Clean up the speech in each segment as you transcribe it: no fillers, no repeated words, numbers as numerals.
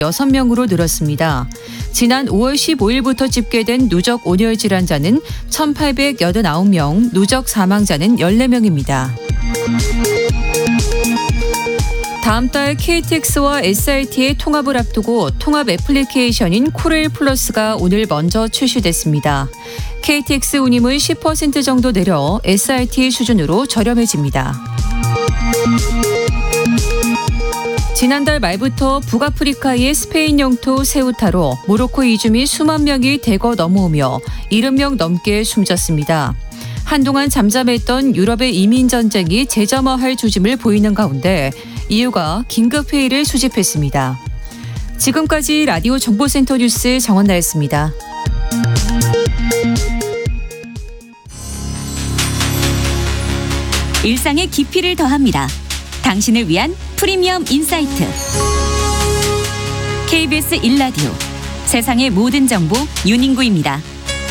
6명으로 늘었습니다. 지난 5월 15일부터 집계된 누적 온열 질환자는 1,889명, 누적 사망자는 14명입니다. 다음 달 KTX와 SRT의 통합을 앞두고 통합 애플리케이션인 코레일 플러스가 오늘 먼저 출시됐습니다. KTX 운임을 10% 정도 내려 SRT 수준으로 저렴해집니다. 지난달 말부터 북아프리카의 스페인 영토 세우타로 모로코 이주민 수만 명이 대거 넘어오며 70명 넘게 숨졌습니다. 한동안 잠잠했던 유럽의 이민 전쟁이 재점화할 조짐을 보이는 가운데 EU가 긴급회의를 수집했습니다. 지금까지 라디오 정보센터 뉴스 정원나였습니다. 일상의 깊이를 더합니다. 당신을 위한 프리미엄 인사이트. KBS 1라디오 세상의 모든 정보 윤인구입니다.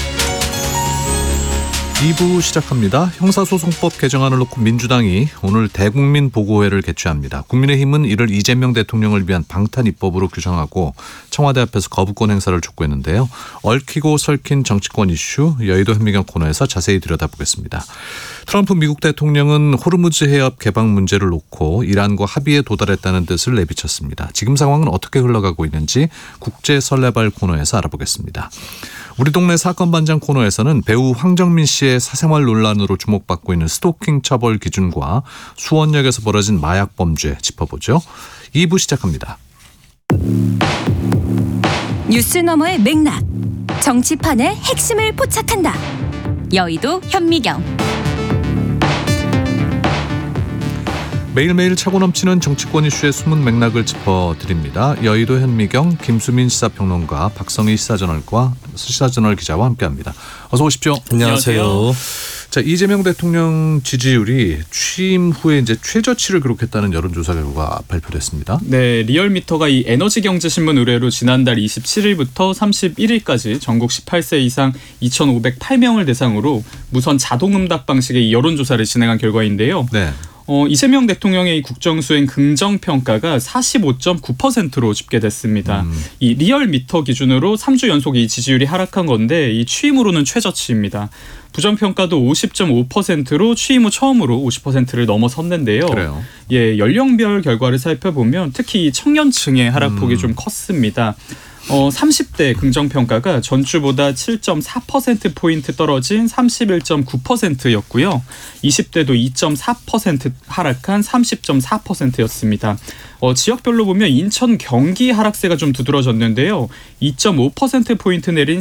2부 시작합니다. 형사소송법 개정안을 놓고 민주당이 오늘 대국민 보고회를 개최합니다. 국민의힘은 이를 이재명 대통령을 위한 방탄 입법으로 규정하고 청와대 앞에서 거부권 행사를 촉구했는데요. 얽히고 설킨 정치권 이슈 여의도 현미경 코너에서 자세히 들여다보겠습니다. 트럼프 미국 대통령은 호르무즈 해협 개방 문제를 놓고 이란과 합의에 도달했다는 뜻을 내비쳤습니다. 지금 상황은 어떻게 흘러가고 있는지 국제 설레발 코너에서 알아보겠습니다. 우리 동네 사건 반장 코너에서는 배우 황정민 씨의 사생활 논란으로 주목받고 있는 스토킹 처벌 기준과 수원역에서 벌어진 마약 범죄 짚어보죠. 2부 시작합니다. 뉴스 너머의 맥락, 정치판의 핵심을 포착한다. 여의도 현미경. 매일매일 차고 넘치는 정치권 이슈의 숨은 맥락을 짚어드립니다. 여의도 현미경 김수민 시사평론가, 박성희 시사저널 기자와 함께합니다. 어서 오십시오. 안녕하세요. 자, 이재명 대통령 지지율이 취임 후에 이제 최저치를 기록했다는 여론조사 결과 발표됐습니다. 네, 리얼미터가 이 에너지경제신문 의뢰로 지난달 27일부터 31일까지 전국 18세 이상 2,508명을 대상으로 무선 자동응답 방식의 여론조사를 진행한 결과인데요. 네. 이재명 대통령의 이 국정수행 긍정평가가 45.9%로 집계됐습니다. 이 리얼미터 기준으로 3주 연속 이 지지율이 하락한 건데 이 취임으로는 최저치입니다. 부정평가도 50.5%로 취임 후 처음으로 50%를 넘어섰는데요. 그래요. 예, 연령별 결과를 살펴보면 특히 청년층의 하락폭이 좀 컸습니다. 30대 긍정평가가 전주보다 7.4%포인트 떨어진 31.9%였고요. 20대도 2.4% 하락한 30.4%였습니다. 지역별로 보면 인천, 경기 하락세가 좀 두드러졌는데요. 2.5%포인트 내린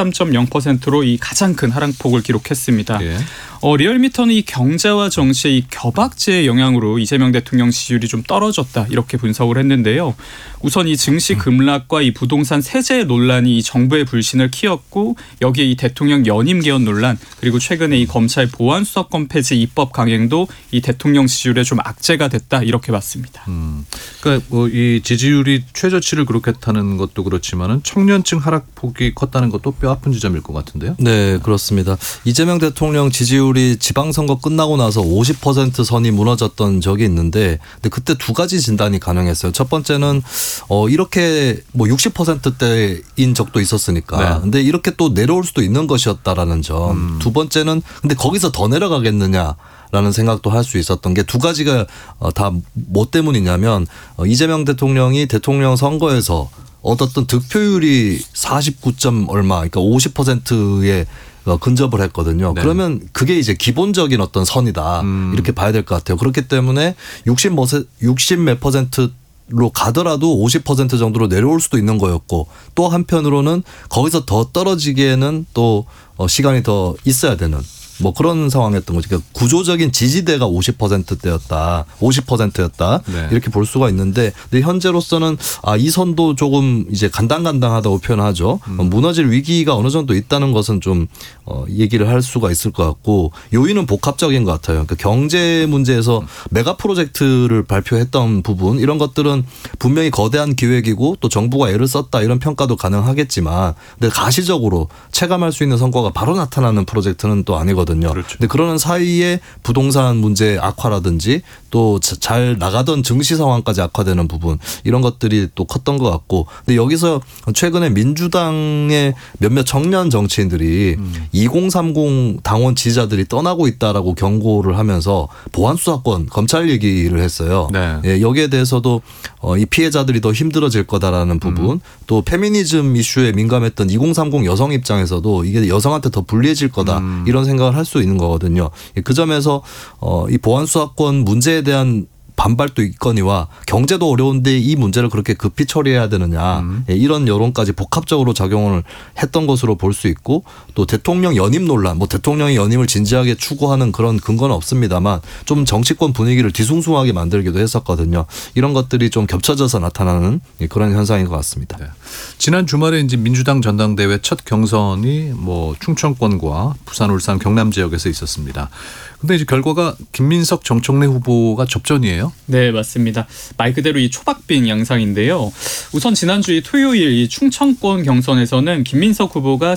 43.0%로 이 가장 큰 하락폭을 기록했습니다. 예. 리얼미터는 이 경제와 정치의 이 겨박제의 영향으로 이재명 대통령 지지율이 좀 떨어졌다 이렇게 분석을 했는데요. 우선 이 증시 급락과 이 부동산 세제 논란이 이 정부의 불신을 키웠고 여기에 이 대통령 연임 개헌 논란 그리고 최근에 이 검찰 보안 수사권 폐지 입법 강행도 이 대통령 지지율에 좀 악재가 됐다 이렇게 봤습니다. 그러니까 이 지지율이 최저치를 기록했다는 것도 그렇지만은 청년층 하락폭이 컸다는 것도 뼈아픈 지점일 것 같은데요. 네, 그렇습니다. 이재명 대통령 지지율이 지방선거 끝나고 나서 50% 선이 무너졌던 적이 있는데 근데 그때 두 가지 진단이 가능했어요. 첫 번째는 이렇게 60%대인 적도 있었으니까. 네. 근데 이렇게 또 내려올 수도 있는 것이었다라는 점. 두 번째는 근데 거기서 더 내려가겠느냐. 라는 생각도 할 수 있었던 게 두 가지가 다 뭐 때문이냐면 이재명 대통령이 대통령 선거에서 얻었던 득표율이 49점 얼마 그러니까 50%에 근접을 했거든요. 네. 그러면 그게 이제 기본적인 어떤 선이다 이렇게 봐야 될 것 같아요. 그렇기 때문에 60 몇 %로 가더라도 50% 정도로 내려올 수도 있는 거였고 또 한편으로는 거기서 더 떨어지기에는 또 시간이 더 있어야 되는 그런 상황이었던 거죠. 그러니까 구조적인 지지대가 50%였다. 네. 이렇게 볼 수가 있는데 근데 현재로서는 이 선도 조금 이제 간당간당하다고 표현하죠. 무너질 위기가 어느 정도 있다는 것은 좀 얘기를 할 수가 있을 것 같고 요인은 복합적인 것 같아요. 그러니까 경제 문제에서 메가 프로젝트를 발표했던 부분 이런 것들은 분명히 거대한 기획이고 또 정부가 애를 썼다 이런 평가도 가능하겠지만 근데 가시적으로 체감할 수 있는 성과가 바로 나타나는 프로젝트는 또 아니거든요. 그렇죠. 근데 그러는 사이에 부동산 문제 악화라든지 또 잘 나가던 증시 상황까지 악화되는 부분 이런 것들이 또 컸던 것 같고 근데 여기서 최근에 민주당의 몇몇 청년 정치인들이 2030 당원 지지자들이 떠나고 있다라고 경고를 하면서 보안수사권 검찰 얘기를 했어요. 네. 예, 여기에 대해서도 이 피해자들이 더 힘들어질 거다라는 부분 또 페미니즘 이슈에 민감했던 2030 여성 입장에서도 이게 여성한테 더 불리해질 거다 이런 생각을 할 수 있는 거거든요. 그 점에서 이 보안수사권 문제에 대한 반발도 있거니와 경제도 어려운데 이 문제를 그렇게 급히 처리해야 되느냐 이런 여론까지 복합적으로 작용을 했던 것으로 볼 수 있고 또 대통령 연임 논란 뭐 대통령이 연임을 진지하게 추구하는 그런 근거는 없습니다만 좀 정치권 분위기를 뒤숭숭하게 만들기도 했었거든요. 이런 것들이 좀 겹쳐져서 나타나는 그런 현상인 것 같습니다. 네. 지난 주말에 이제 민주당 전당대회 첫 경선이 뭐 충청권과 부산, 울산, 경남 지역에서 있었습니다. 근데 이제 결과가 김민석, 정청래 후보가 접전이에요? 네, 맞습니다. 말 그대로 이 초박빙 양상인데요. 우선 지난주 이 토요일 이 충청권 경선에서는 김민석 후보가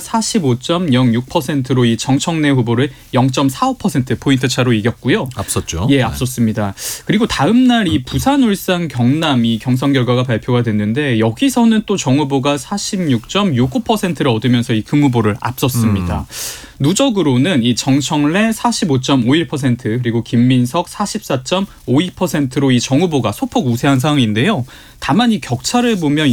45.06%로 이 정청래 후보를 0.45% 포인트 차로 이겼고요. 앞섰죠. 예, 앞섰습니다. 그리고 다음 날 이 부산, 울산, 경남 이 경선 결과가 발표가 됐는데 여기서는 또 정 후보가 46.69%를 얻으면서 이 금 후보를 앞섰습니다. 누적으로는 이 정청래 45.51% 그리고 김민석 44.52%로 이 정 후보가 소폭 우세한 상황인데요. 다만 이 격차를 보면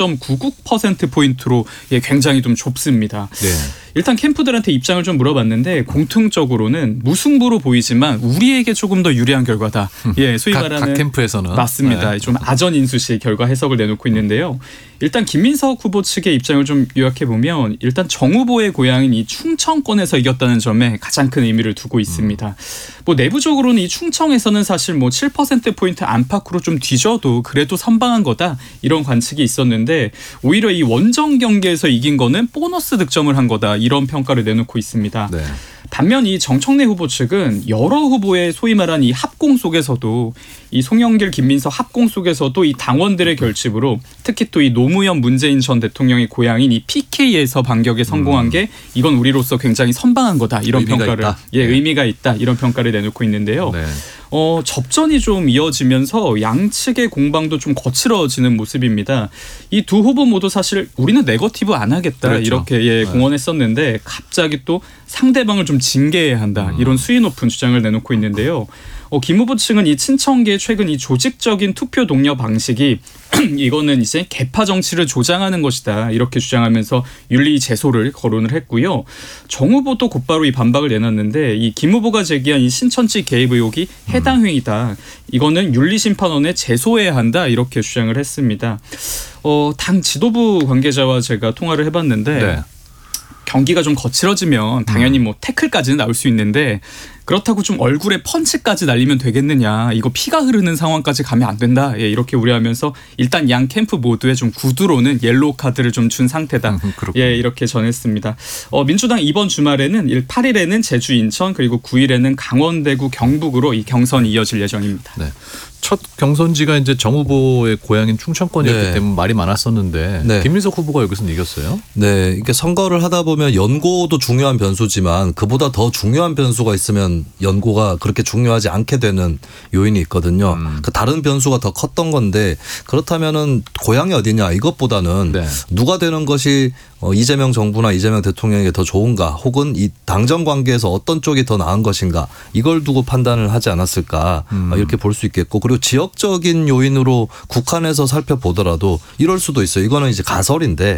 0.99%포인트로 굉장히 좀 좁습니다. 네. 일단 캠프들한테 입장을 좀 물어봤는데 공통적으로는 무승부로 보이지만 우리에게 조금 더 유리한 결과다. 예, 소위 말하는 각 캠프에서는 맞습니다. 네. 좀 아전인수식 결과 해석을 내놓고 있는데요. 일단 김민석 후보 측의 입장을 좀 요약해 보면 일단 정 후보의 고향인 이 충청권에서 이겼다는 점에 가장 큰 의미를 두고 있습니다. 뭐 내부적으로는 이 충청에서는 사실 뭐 7%포인트 안팎으로 좀 뒤져도 그래도 선방한 거다 이런 관측이 있었는데 오히려 이 원정 경기에서 이긴 거는 보너스 득점을 한 거다 이런 평가를 내놓고 있습니다. 네. 반면 이 정청래 후보 측은 여러 후보의 소위 말한 이 합공 속에서도 이 송영길, 김민석 합공 속에서도 이 당원들의 결집으로 특히 또 이 노무현, 문재인 전 대통령의 고향인 이 PK에서 반격에 성공한 게 이건 우리로서 굉장히 선방한 거다 이런 평가를 있다. 예, 네. 의미가 있다 이런 평가를 내놓고 있는데요. 네. 접전이 좀 이어지면서 양측의 공방도 좀 거칠어지는 모습입니다. 이 두 후보 모두 사실 우리는 네거티브 안 하겠다 그렇죠. 이렇게 공언했었는데 갑자기 또 상대방을 좀 징계해야 한다 이런 수위 높은 주장을 내놓고 있는데요. 김 후보 측은 이 친청계의 최근 이 조직적인 투표 독려 방식이 이거는 이제 개파 정치를 조장하는 것이다 이렇게 주장하면서 윤리 제소를 거론을 했고요. 정 후보도 곧바로 이 반박을 내놨는데 이 김 후보가 제기한 이 신천지 개입 의혹이 해당 행위다. 이거는 윤리심판원에 제소해야 한다 이렇게 주장을 했습니다. 당 지도부 관계자와 제가 통화를 해봤는데 네. 경기가 좀 거칠어지면 당연히 뭐 태클까지는 나올 수 있는데 그렇다고 좀 얼굴에 펀치까지 날리면 되겠느냐. 이거 피가 흐르는 상황까지 가면 안 된다. 예, 이렇게 우려하면서 일단 양 캠프 모두에 좀 구두로는 옐로우 카드를 좀 준 상태다. 예, 이렇게 전했습니다. 민주당 이번 주말에는 8일에는 제주, 인천 그리고 9일에는 강원, 대구, 경북으로 이 경선이 이어질 예정입니다. 네. 첫 경선지가 이제 정 후보의 고향인 충청권이었기 네. 때문에 말이 많았었는데 네. 김민석 후보가 여기서는 이겼어요? 네, 이게 선거를 하다 보면 연고도 중요한 변수지만 그보다 더 중요한 변수가 있으면 연고가 그렇게 중요하지 않게 되는 요인이 있거든요. 그 다른 변수가 더 컸던 건데 그렇다면은 고향이 어디냐 이것보다는 네. 누가 되는 것이 이재명 정부나 이재명 대통령에게 더 좋은가 혹은 이 당정 관계에서 어떤 쪽이 더 나은 것인가 이걸 두고 판단을 하지 않았을까 이렇게 볼 수 있겠고 그리고 지역적인 요인으로 국한해서 살펴보더라도 이럴 수도 있어요. 이거는 이제 가설인데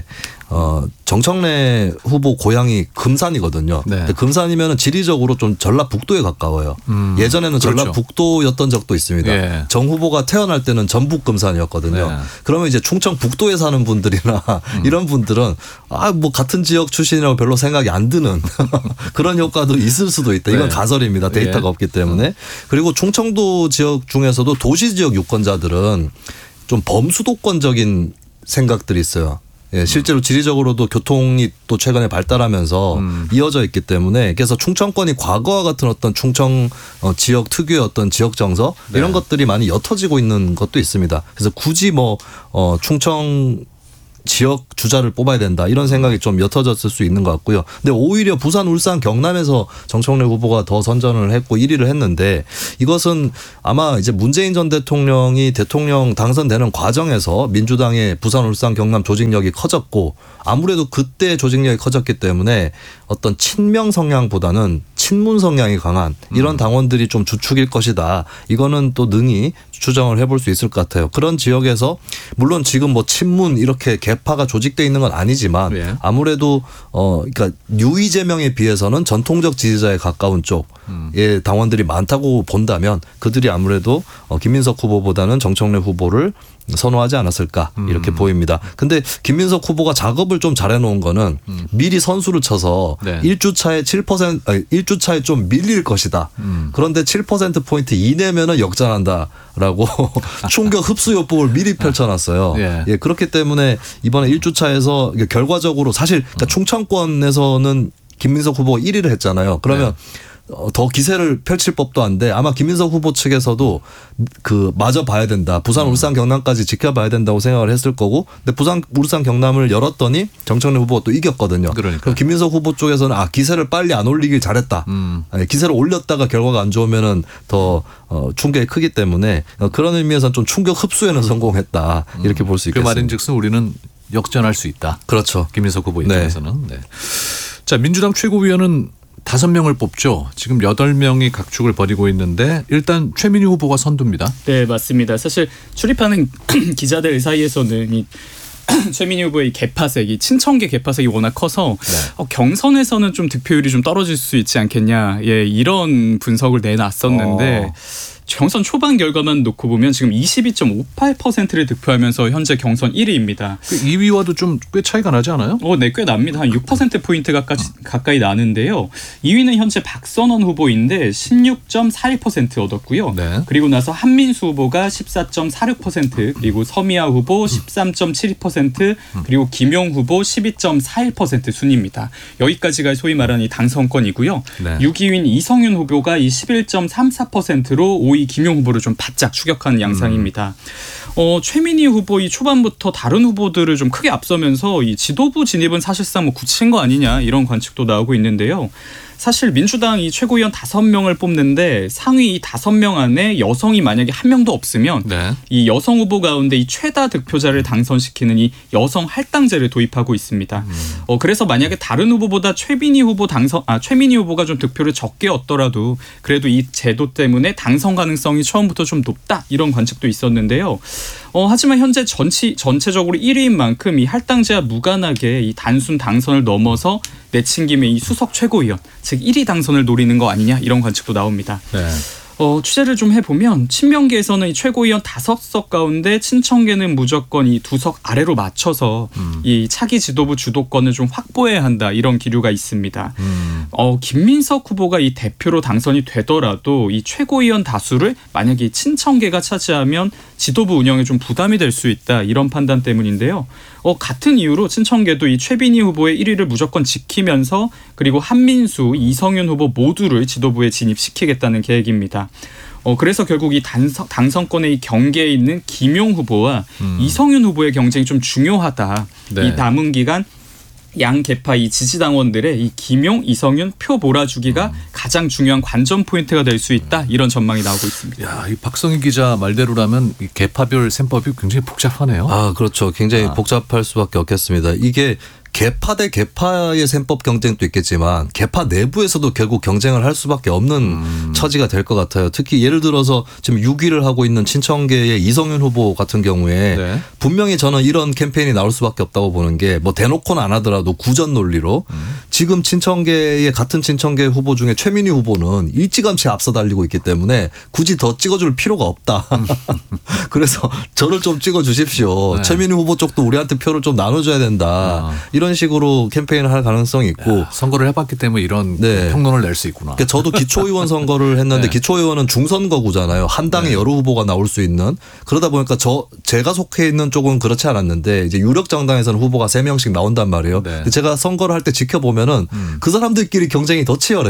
정청래 후보 고향이 금산이거든요. 네. 근데 금산이면 지리적으로 좀 전라북도에 가까워요. 예전에는 그렇죠. 전라북도였던 적도 있습니다. 예. 정 후보가 태어날 때는 전북 금산이었거든요. 네. 그러면 이제 충청 북도에 사는 분들이나 이런 분들은 뭐 같은 지역 출신이라고 별로 생각이 안 드는 그런 효과도 있을 수도 있다. 이건 네. 가설입니다. 데이터가 예. 없기 때문에. 그리고 충청도 지역 중에서도 도시 지역 유권자들은 좀 범수도권적인 생각들이 있어요. 예, 실제로 지리적으로도 교통이 또 최근에 발달하면서 이어져 있기 때문에 그래서 충청권이 과거와 같은 어떤 충청 지역 특유의 어떤 지역 정서 네. 이런 것들이 많이 옅어지고 있는 것도 있습니다. 그래서 굳이 뭐 충청 지역 주자를 뽑아야 된다 이런 생각이 좀 옅어졌을 수 있는 것 같고요. 근데 오히려 부산, 울산, 경남에서 정청래 후보가 더 선전을 했고 1위를 했는데 이것은 아마 이제 문재인 전 대통령이 대통령 당선되는 과정에서 민주당의 부산, 울산, 경남 조직력이 커졌고 아무래도 그때 조직력이 커졌기 때문에 어떤 친명 성향보다는 친문 성향이 강한 이런 당원들이 좀 주축일 것이다. 이거는 또 능히 추정을 해볼 수 있을 것 같아요. 그런 지역에서 물론 지금 뭐 친문 이렇게 개파가 조직돼 있는 건 아니지만 네. 아무래도 그러니까 유 이재명에 비해서는 전통적 지지자에 가까운 쪽의 당원들이 많다고 본다면 그들이 아무래도 김민석 후보보다는 정청래 후보를 선호하지 않았을까 이렇게 보입니다. 근데 김민석 후보가 작업을 좀 잘해놓은 거는 미리 선수를 쳐서 네. 1주차에 좀 밀릴 것이다. 그런데 7%포인트 이내면은 역전한다라고 충격 흡수 요법을 미리 펼쳐놨어요. 예. 예, 그렇기 때문에 이번에 1주차에서 결과적으로 사실 그러니까 충청권에서는 김민석 후보가 1위를 했잖아요. 그러면 더 기세를 펼칠 법도 한데 아마 김민석 후보 측에서도 마저 봐야 된다. 부산, 울산, 경남까지 지켜봐야 된다고 생각을 했을 거고 근데 부산, 울산, 경남을 열었더니 정청래 후보가 또 이겼거든요. 그러니까. 그럼 김민석 후보 쪽에서는 기세를 빨리 안 올리길 잘했다. 기세를 올렸다가 결과가 안 좋으면은 더 충격이 크기 때문에 그런 의미에서는 좀 충격 흡수에는 성공했다. 이렇게 볼 수 그 있겠습니다. 말인즉슨 우리는 역전할 수 있다. 그렇죠. 김민석 후보 입장에서는. 네. 자, 민주당 최고위원은 5명을 뽑죠. 지금 8명이 각축을 벌이고 있는데 일단 최민희 후보가 선두입니다. 네, 맞습니다. 사실 출입하는 기자들 사이에서는 이 최민희 후보의 개파색이 친청계 개파색이 워낙 커서 경선에서는 좀 득표율이 좀 떨어질 수 있지 않겠냐. 예, 이런 분석을 내놨었는데 경선 초반 결과만 놓고 보면 지금 22.58%를 득표하면서 현재 경선 1위입니다. 그 2위와도 좀 꽤 차이가 나지 않아요? 네, 꽤 납니다. 한 6%포인트 가까이 나는데요. 2위는 현재 박선원 후보인데 16.41% 얻었고요. 네. 그리고 나서 한민수 후보가 14.46%, 그리고 서미아 후보 13.72%, 그리고 김용 후보 12.41% 순입니다. 여기까지가 소위 말하는 이 당선권이고요. 네. 6위인 이성윤 후보가 이 11.34%로 5위 김용 후보를 좀 바짝 추격하는 양상입니다. 최민희 후보 이 초반부터 다른 후보들을 좀 크게 앞서면서 이 지도부 진입은 사실상 뭐 굳힌 거 아니냐 이런 관측도 나오고 있는데요. 사실 민주당이 최고위원 5명을 뽑는데 상위 이 5명 안에 여성이 만약에 한 명도 없으면 네. 이 여성 후보 가운데 이 최다 득표자를 당선시키는 이 여성 할당제를 도입하고 있습니다. 그래서 만약에 다른 후보보다 최민희 후보가 좀 득표를 적게 얻더라도 그래도 이 제도 때문에 당선 가능성이 처음부터 좀 높다 이런 관측도 있었는데요. 하지만 현재 전체적으로 1위인 만큼 이 할당제와 무관하게 이 단순 당선을 넘어서 내친 김에 이 수석 최고위원 즉 1위 당선을 노리는 거 아니냐 이런 관측도 나옵니다. 네. 취재를 좀 해보면 친명계에서는 이 최고위원 5석 가운데 친청계는 무조건 이 2석 아래로 맞춰서 이 차기 지도부 주도권을 좀 확보해야 한다 이런 기류가 있습니다. 김민석 후보가 이 대표로 당선이 되더라도 이 최고위원 다수를 만약에 이 친청계가 차지하면 지도부 운영에 좀 부담이 될 수 있다 이런 판단 때문인데요. 같은 이유로 친청계도 이 최민희 후보의 1위를 무조건 지키면서 그리고 한민수, 이성윤 후보 모두를 지도부에 진입시키겠다는 계획입니다. 그래서 결국 이 당선권의 이 경계에 있는 김용 후보와 이성윤 후보의 경쟁이 좀 중요하다. 네. 이 남은 기간 양 개파 이 지지당원들의 이 김용, 이성윤 표 몰아주기가 가장 중요한 관전 포인트가 될 수 있다 이런 전망이 나오고 있습니다. 야, 이 박성희 기자 말대로라면 이 개파별 셈법이 굉장히 복잡하네요. 그렇죠. 굉장히 복잡할 수밖에 없겠습니다. 이게 개파 대 개파의 셈법 경쟁도 있겠지만 개파 내부에서도 결국 경쟁을 할 수밖에 없는 처지가 될 것 같아요. 특히 예를 들어서 지금 6위를 하고 있는 친청계의 이성윤 후보 같은 경우에 네. 분명히 저는 이런 캠페인이 나올 수밖에 없다고 보는 게 뭐 대놓고는 안 하더라도 구전 논리로 지금 같은 친청계 후보 중에 최민희 후보는 일찌감치 앞서 달리고 있기 때문에 굳이 더 찍어줄 필요가 없다. 그래서 저를 좀 찍어주십시오. 네. 최민희 후보 쪽도 우리한테 표를 좀 나눠줘야 된다. 이런 식으로 캠페인을 할 가능성이 있고 선거를 해봤기 때문에 이런 네. 평론을 낼 수 있구나. 그러니까 저도 기초의원 선거를 했는데 네. 기초의원은 중선거구잖아요. 한 당에 여러 후보가 나올 수 있는. 그러다 보니까 제가 속해 있는 쪽은 그렇지 않았는데 이제 유력 정당에서는 후보가 3명씩 나온단 말이에요. 네. 근데 제가 선거를 할 때 지켜보면 보면은 그 사람들끼리 경쟁이 더 치열해요.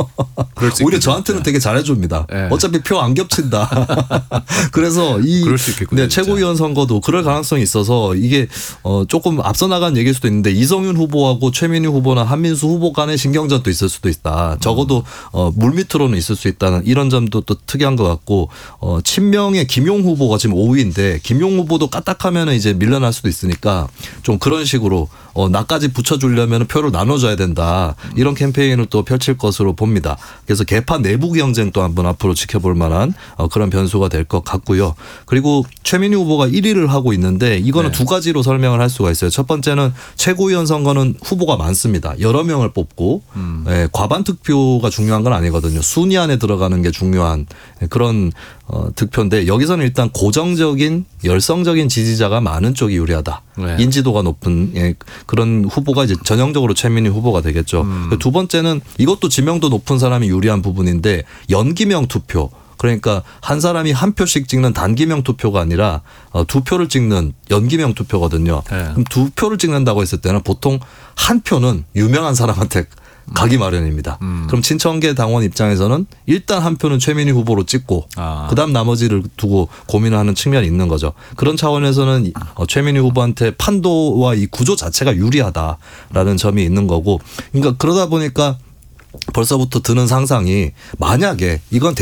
오히려 저한테는 되게 잘해줍니다. 네. 어차피 표 안 겹친다. 그래서 그럴 수 있겠군요, 네, 진짜. 최고위원 선거도 그럴 가능성이 있어서 이게 조금 앞서 나간 얘기일 수도 있는데 이성윤 후보하고 최민희 후보나 한민수 후보 간의 신경전도 있을 수도 있다. 적어도 물밑으로는 있을 수 있다는 이런 점도 또 특이한 것 같고 친명의 김용 후보가 지금 5위인데 김용 후보도 까딱하면 이제 밀려날 수도 있으니까 좀 그런 식으로 나까지 붙여주려면 표를 나눠줘야 된다. 이런 캠페인을 또 펼칠 것으로 봅니다. 그래서 개파 내부 경쟁도 한번 앞으로 지켜볼 만한 그런 변수가 될 것 같고요. 그리고 최민희 후보가 1위를 하고 있는데 이거는 네. 두 가지로 설명을 할 수가 있어요. 첫 번째는 최고위원 선거는 후보가 많습니다. 여러 명을 뽑고 과반 득표가 중요한 건 아니거든요. 순위 안에 들어가는 게 중요한 그런 득표인데 여기서는 일단 고정적인 열성적인 지지자가 많은 쪽이 유리하다. 네. 인지도가 높은 그런 후보가 이제 전형적으로 최민희 후보가 되겠죠. 두 번째는 이것도 지명도 높은 사람이 유리한 부분인데 연기명 투표. 그러니까 한 사람이 한 표씩 찍는 단기명 투표가 아니라 두 표를 찍는 연기명 투표거든요. 네. 그럼 두 표를 찍는다고 했을 때는 보통 한 표는 유명한 사람한테 가기 마련입니다. 그럼 친천계 당원 입장에서는 일단 한 표는 최민희 후보로 찍고 그다음 나머지를 두고 고민하는 측면이 있는 거죠. 그런 차원에서는 최민희 후보한테 판도와 이 구조 자체가 유리하다라는 점이 있는 거고 그러니까 그러다 보니까 벌써부터 드는 상상이 만약에 이건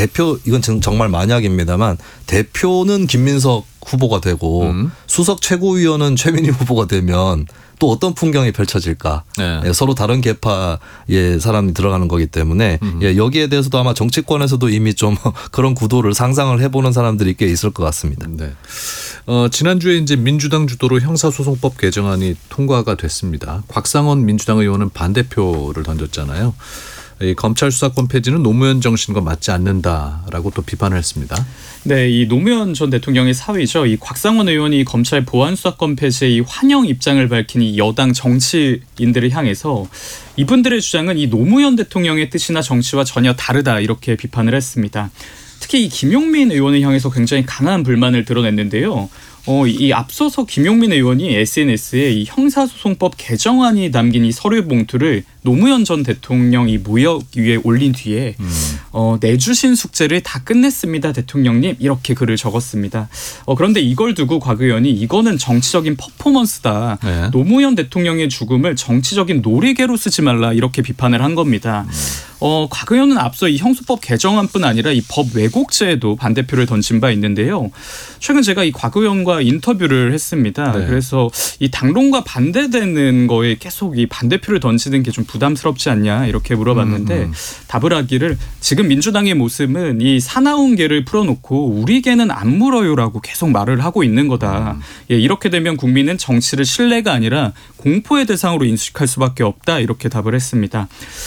정말 만약입니다만 대표는 김민석 후보가 되고 수석 최고위원은 최민희 후보가 되면 또 어떤 풍경이 펼쳐질까. 네. 서로 다른 계파의 사람이 들어가는 거기 때문에 여기에 대해서도 아마 정치권에서도 이미 좀 그런 구도를 상상을 해보는 사람들이 꽤 있을 것 같습니다. 네. 지난주에 이제 민주당 주도로 형사소송법 개정안이 통과가 됐습니다. 곽상원 민주당 의원은 반대표를 던졌잖아요. 이 검찰 수사권 폐지는 노무현 정신과 맞지 않는다라고 또 비판을 했습니다. 네, 이 노무현 전 대통령의 사위죠. 이 곽상원 의원이 검찰 보안 수사권 폐지에 이 환영 입장을 밝힌 이 여당 정치인들을 향해서 이분들의 주장은 이 노무현 대통령의 뜻이나 정치와 전혀 다르다 이렇게 비판을 했습니다. 특히 이 김용민 의원을 향해서 굉장히 강한 불만을 드러냈는데요. 이 앞서서 김용민 의원이 SNS에 이 형사소송법 개정안이 담긴 이 서류 봉투를 노무현 전 대통령 이 무역 위에 올린 뒤에 내주신 숙제를 다 끝냈습니다 대통령님 이렇게 글을 적었습니다. 그런데 이걸 두고 곽 의원이 이거는 정치적인 퍼포먼스다. 네. 노무현 대통령의 죽음을 정치적인 놀이개로 쓰지 말라 이렇게 비판을 한 겁니다. 곽 의원은 앞서 이 형수법 개정안뿐 아니라 이 법 왜곡죄에도 반대표를 던진 바 있는데요. 최근 제가 이 곽 의원과 인터뷰를 했습니다. 네. 그래서 이 당론과 반대되는 거에 계속 이 반대표를 던지는 게 좀 부담스럽지 않냐 이렇게 물어봤는데 답을 하기를 지금 민주당의 모습은 이 사나운 개를 풀어놓고 우리 개는 안 물어요라고 계속 말을 하고 있는 거다. 이렇게 되면 국민은 정치를 신뢰가 아니라 공포의 대상으로 인식할 수밖에 없다 이렇게 답을 했습니다.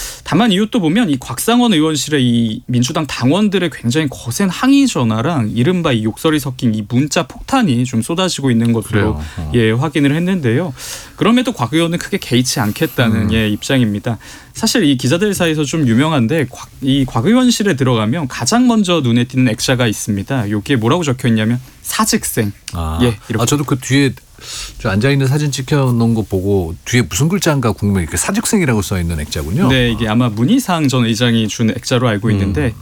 다만 이것도 보면 이 곽상원 의원실의 이 민주당 당원들의 굉장히 거센 항의 전화랑 이른바 이 욕설이 섞인 이 문자 폭탄이 좀 쏟아지고 있는 것으로 확인을 했는데요. 그럼에도 곽 의원은 크게 개의치 않겠다는 입장입니다. 사실 이 기자들 사이에서 좀 유명한데 이 곽 의원실에 들어가면 가장 먼저 눈에 띄는 액자가 있습니다. 여기에 뭐라고 적혀 있냐면 사직생. 이렇게. 저도 그 뒤에 저 앉아있는 사진 찍혀놓은 거 보고 뒤에 무슨 글자인가 궁금해. 사직생이라고 써있는 액자군요. 네, 이게 아마 문희상 전 의장이 준 액자로 알고 있는데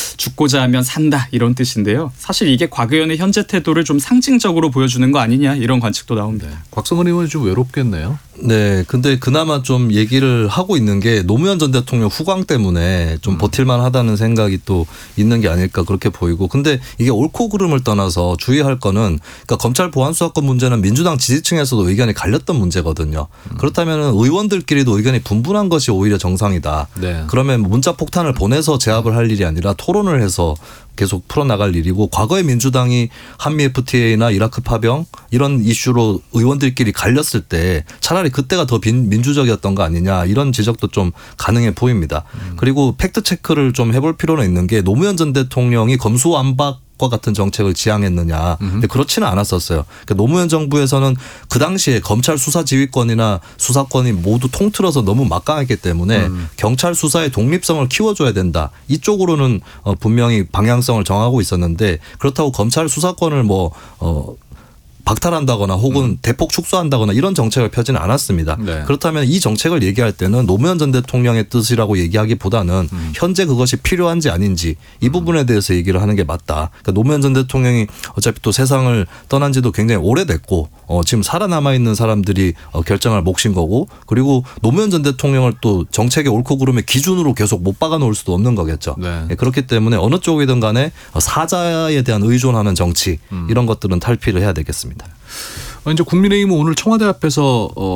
죽고자 하면 산다 이런 뜻인데요. 사실 이게 곽 의원의 현재 태도를 좀 상징적으로 보여주는 거 아니냐 이런 관측도 나옵니다. 네. 곽상원 의원이 좀 외롭겠네요. 네, 근데 그나마 좀 얘기를 하고 있는 게 노무현 전 대통령 후광 때문에 좀 버틸만 하다는 생각이 또 있는 게 아닐까 그렇게 보이고 근데 이게 옳고 그름을 떠나서 주의할 거는 그러니까 검찰 보안 수사권 문제는 민주당 지지층에서도 의견이 갈렸던 문제거든요. 그렇다면 의원들끼리도 의견이 분분한 것이 오히려 정상이다. 네. 그러면 문자 폭탄을 보내서 제압을 할 일이 아니라 토론을 해서 계속 풀어나갈 일이고 과거에 민주당이 한미 FTA나 이라크 파병 이런 이슈로 의원들끼리 갈렸을 때 차라리 그때가 더 민주적이었던 거 아니냐 이런 지적도 좀 가능해 보입니다. 그리고 팩트 체크를 좀 해볼 필요는 있는 게 노무현 전 대통령이 검수완박 과 같은 정책을 지향했느냐. 근데 그렇지는 않았었어요. 그러니까 노무현 정부에서는 그 당시에 검찰 수사 지휘권이나 수사권이 모두 통틀어서 너무 막강했기 때문에 경찰 수사의 독립성을 키워줘야 된다. 이쪽으로는 분명히 방향성을 정하고 있었는데 그렇다고 검찰 수사권을 박탈한다거나 혹은 대폭 축소한다거나 이런 정책을 펴지는 않았습니다. 네. 그렇다면 이 정책을 얘기할 때는 노무현 전 대통령의 뜻이라고 얘기하기보다는 현재 그것이 필요한지 아닌지 이 부분에 대해서 얘기를 하는 게 맞다. 그러니까 노무현 전 대통령이 어차피 또 세상을 떠난 지도 굉장히 오래됐고 지금 살아남아 있는 사람들이 결정할 몫인 거고 그리고 노무현 전 대통령을 또 정책의 옳고 그름의 기준으로 계속 못 박아 놓을 수도 없는 거겠죠. 네. 그렇기 때문에 어느 쪽이든 간에 사자에 대한 의존하는 정치 이런 것들은 탈피를 해야 되겠습니다. 이제 국민의힘은 오늘 청와대 앞에서